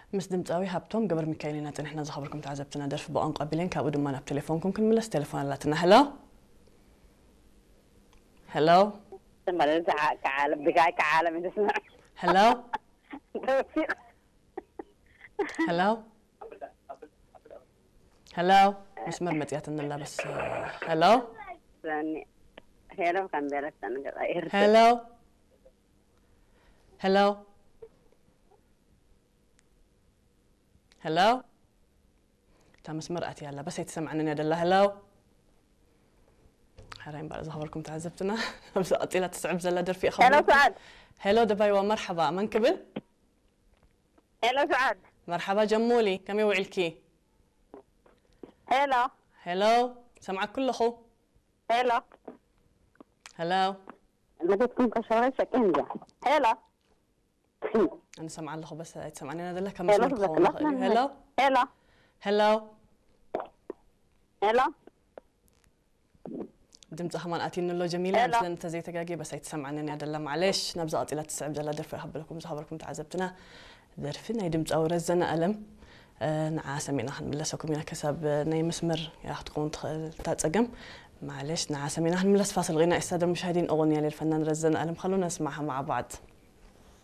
مس دمتاوي هابتوم قبر ميكايلينات نحن زخبركم تعذبتنا درف بقان قابلين كابو ما بتليفونكم كل ملس تليفون لاتنا. هلو هلو تمام كعالم بقاي كعالم تسمع. هلو هلو هلو مش مرمتياتنا لا بس هلو هلو كان بيرك أنا غير. هلو هلو هلو تامس مرأتي هلا بس يتسمعني يا دلا. هلو حرام بقى زهوركم تعذبتنا. بس أطيلة تسعب زلا در في أخبار. هلو سعد. هلو دبي ومرحبا من قبل. هلو سعد. مرحبا جمولي كم يوعلكي. هلو هلو سمعك كل أخو. هلو هلو ما تكون كشوري سكنجة. هلو أنا سمع له بس تسمعني أنا دلك كم اسمك خو. هلو هلو هلو هلو دمت أخمان أتين له جميلة مثل أنت زي تجاجي بس يتسمعني أنا دللا معلش نبزة أطيلة تسعب دللا درف أحبلكم زهبركم تعذبتنا درفنا يدمت أو رزنا ألم نعاسة مينا هنملسكم مينا كسب ناي مسمر يا تكون تاتسقم معلش نعاسة مينا هنملس فاصل غناء السادة المشاهدين أغنية للفنان رزنا ألم خلونا نسمعها مع بعض.